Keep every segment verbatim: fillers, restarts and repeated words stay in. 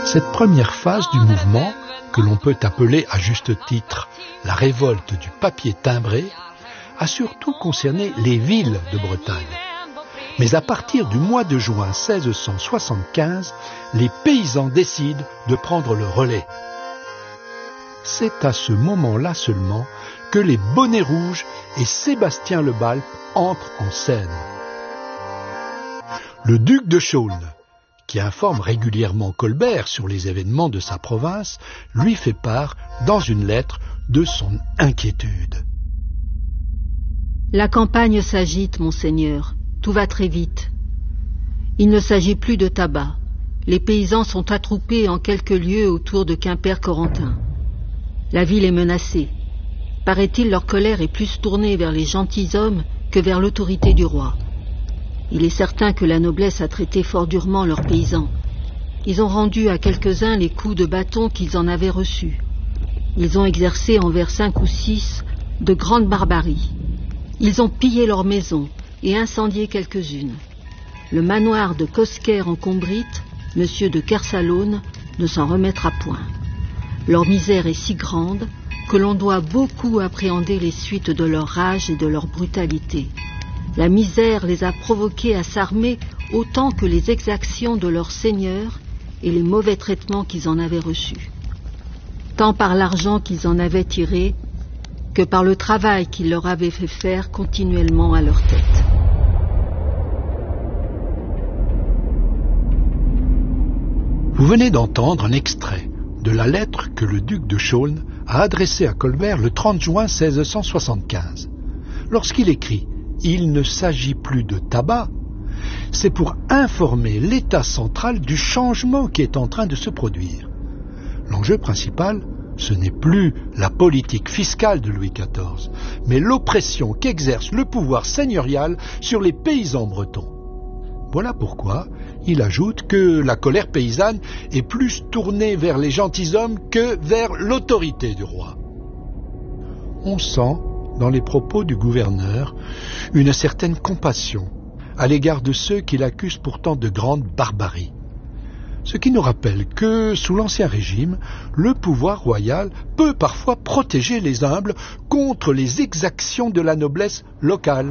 Cette première phase du mouvement, que l'on peut appeler à juste titre la révolte du papier timbré, a surtout concerné les villes de Bretagne. Mais à partir du mois de juin seize cent soixante-quinze, les paysans décident de prendre le relais. C'est à ce moment-là seulement que les bonnets rouges et Sébastien Le Balp entrent en scène. Le duc de Chaulnes, qui informe régulièrement Colbert sur les événements de sa province, lui fait part, dans une lettre, de son inquiétude. La campagne s'agite, monseigneur. Tout va très vite. Il ne s'agit plus de tabac. Les paysans sont attroupés en quelques lieues autour de Quimper-Corentin. La ville est menacée. Paraît-il, leur colère est plus tournée vers les gentilshommes que vers l'autorité du roi. Il est certain que la noblesse a traité fort durement leurs paysans. Ils ont rendu à quelques-uns les coups de bâton qu'ils en avaient reçus. Ils ont exercé envers cinq ou six de grandes barbaries. Ils ont pillé leurs maisons et incendié quelques-unes. Le manoir de Cosquer en Combrite, monsieur de Kersalone, ne s'en remettra point. Leur misère est si grande que l'on doit beaucoup appréhender les suites de leur rage et de leur brutalité. La misère les a provoqués à s'armer autant que les exactions de leurs seigneurs et les mauvais traitements qu'ils en avaient reçus. Tant par l'argent qu'ils en avaient tiré que par le travail qu'ils leur avaient fait faire continuellement à leur tête. Vous venez d'entendre un extrait de la lettre que le duc de Chaulnes a adressée à Colbert le trente juin seize cent soixante-quinze. Lorsqu'il écrit « Il ne s'agit plus de tabac », c'est pour informer l'État central du changement qui est en train de se produire. L'enjeu principal, ce n'est plus la politique fiscale de Louis quatorze, mais l'oppression qu'exerce le pouvoir seigneurial sur les paysans bretons. Voilà pourquoi il ajoute que la colère paysanne est plus tournée vers les gentilshommes que vers l'autorité du roi. On sent, dans les propos du gouverneur, une certaine compassion à l'égard de ceux qu'il accuse pourtant de grande barbarie. Ce qui nous rappelle que, sous l'Ancien Régime, le pouvoir royal peut parfois protéger les humbles contre les exactions de la noblesse locale.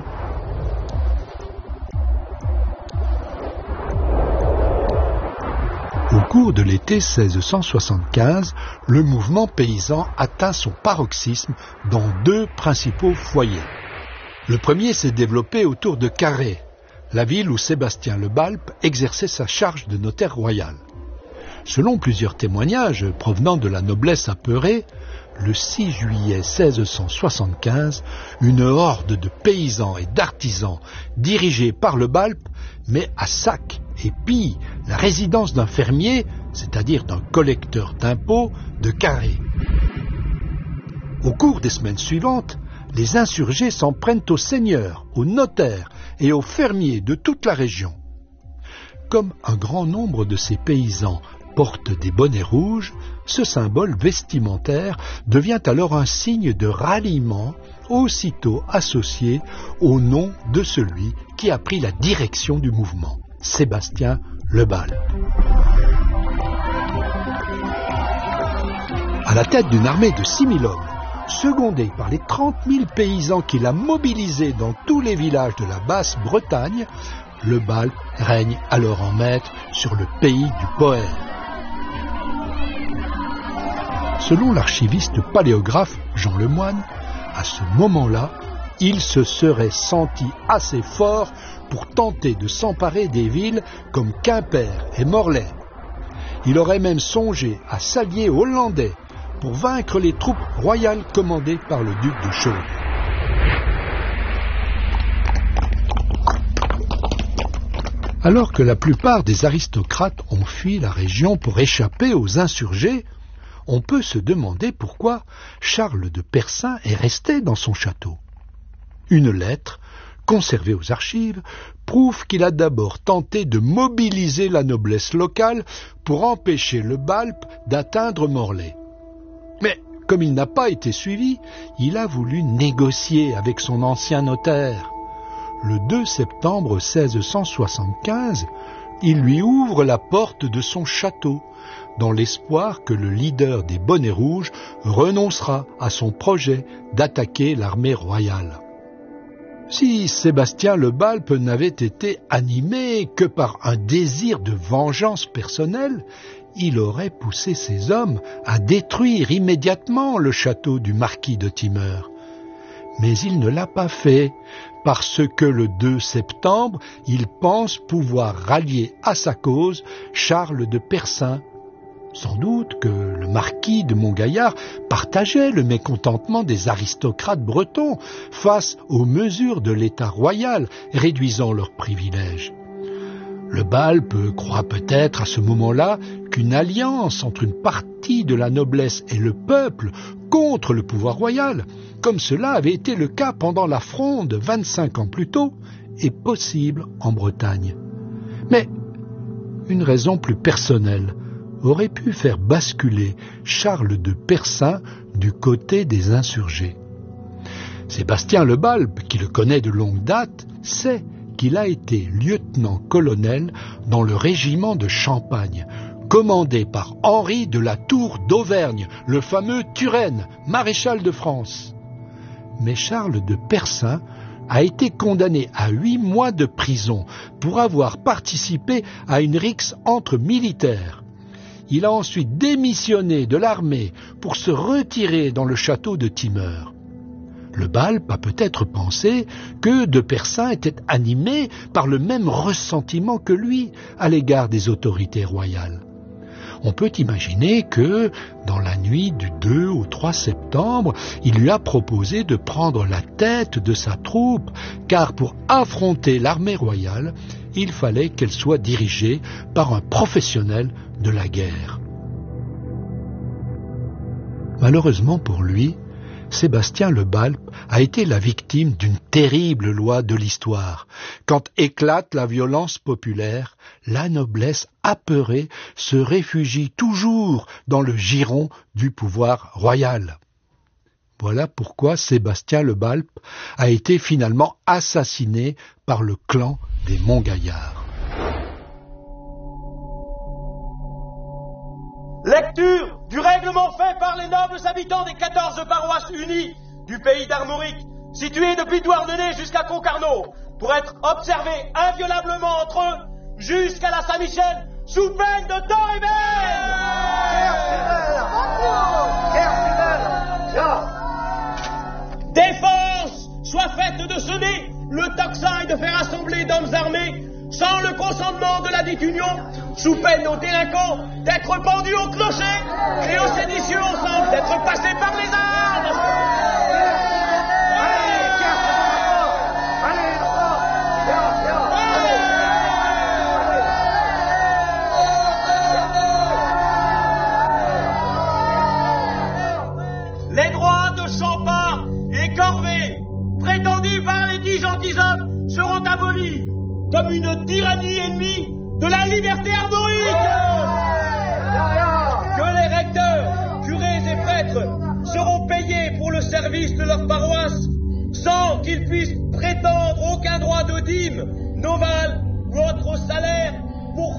Au cours de l'été seize cent soixante-quinze, le mouvement paysan atteint son paroxysme dans deux principaux foyers. Le premier s'est développé autour de Carhaix, la ville où Sébastien Le Balp exerçait sa charge de notaire royal. Selon plusieurs témoignages provenant de la noblesse apeurée, le six juillet seize cent soixante-quinze, une horde de paysans et d'artisans dirigés par Le Balp met à sac et pille la résidence d'un fermier, c'est-à-dire d'un collecteur d'impôts, de Carhaix. Au cours des semaines suivantes, les insurgés s'en prennent aux seigneurs, aux notaires et aux fermiers de toute la région. Comme un grand nombre de ces paysans portent des bonnets rouges, ce symbole vestimentaire devient alors un signe de ralliement, aussitôt associé au nom de celui qui a pris la direction du mouvement, Sébastien Le Balp. À la tête d'une armée de six mille hommes, secondé par les trente mille paysans qu'il a mobilisés dans tous les villages de la Basse-Bretagne, Le Balp règne alors en maître sur le pays du poème. Selon l'archiviste paléographe Jean Lemoine, à ce moment-là, il se serait senti assez fort pour tenter de s'emparer des villes comme Quimper et Morlaix. Il aurait même songé à s'allier aux Hollandais pour vaincre les troupes royales commandées par le duc de Chaulnes. Alors que la plupart des aristocrates ont fui la région pour échapper aux insurgés, on peut se demander pourquoi Charles de Percin est resté dans son château. Une lettre, conservée aux archives, prouve qu'il a d'abord tenté de mobiliser la noblesse locale pour empêcher Le Balp d'atteindre Morlaix. Mais, comme il n'a pas été suivi, il a voulu négocier avec son ancien notaire. Le deux septembre seize cent soixante-quinze, il lui ouvre la porte de son château, dans l'espoir que le leader des bonnets rouges renoncera à son projet d'attaquer l'armée royale. Si Sébastien Le Balpe n'avait été animé que par un désir de vengeance personnelle, il aurait poussé ses hommes à détruire immédiatement le château du marquis de Timeur. Mais il ne l'a pas fait, parce que le deux septembre, il pense pouvoir rallier à sa cause Charles de Percin. Sans doute que le marquis de Montgaillard partageait le mécontentement des aristocrates bretons face aux mesures de l'État royal réduisant leurs privilèges. Le Balpe croit peut-être à ce moment-là qu'une alliance entre une partie de la noblesse et le peuple contre le pouvoir royal, comme cela avait été le cas pendant la Fronde vingt-cinq ans plus tôt, est possible en Bretagne. Mais une raison plus personnelle aurait pu faire basculer Charles de Percin du côté des insurgés. Sébastien Le Balpe, qui le connaît de longue date, sait qu'il a été lieutenant-colonel dans le régiment de Champagne, commandé par Henri de la Tour d'Auvergne, le fameux Turenne, maréchal de France. Mais Charles de Percin a été condamné à huit mois de prison pour avoir participé à une rixe entre militaires. Il a ensuite démissionné de l'armée pour se retirer dans le château de Timeur. Le Balpe a peut-être pensé que de Percin était animé par le même ressentiment que lui à l'égard des autorités royales. On peut imaginer que, dans la nuit du deux au trois septembre, il lui a proposé de prendre la tête de sa troupe, car pour affronter l'armée royale, il fallait qu'elle soit dirigée par un professionnel de la guerre. Malheureusement pour lui, Sébastien Le Balpe a été la victime d'une terrible loi de l'histoire. Quand éclate la violence populaire, la noblesse apeurée se réfugie toujours dans le giron du pouvoir royal. Voilà pourquoi Sébastien Le Balpe a été finalement assassiné par le clan des Montgaillard. Lecture du règlement fait par les nobles habitants des quatorze paroisses unies du pays d'Armorique, situées depuis Douarnenez jusqu'à Concarneau, pour être observées inviolablement entre eux jusqu'à la Saint-Michel, sous peine de temps et peine. Défense soit faite de semer le tocsin et de faire assembler d'hommes armés sans le consentement de la dite union, sous peine aux délinquants d'être pendus au clocher et aux séditieux ensemble d'être passés par les armes. Les droits de Champard et Corvée, prétendus par les dix gentilshommes, seront abolis comme une tyrannie ennemie de la liberté armorique. Que les recteurs, curés et prêtres seront payés pour le service de leur paroisse sans qu'ils puissent prétendre